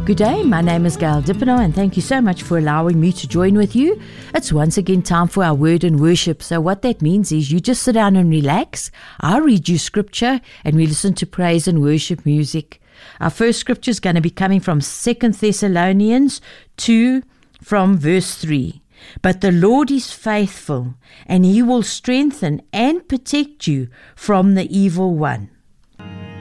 Good day, my name is Gail Dippino and thank you so much for allowing me to join with you. It's once again time for our word and worship. So what that means is you just sit down and relax. I'll read you scripture and we listen to praise and worship music. Our first scripture is going to be coming from 2 Thessalonians 2 from verse 3. But the Lord is faithful and he will strengthen and protect you from the evil one.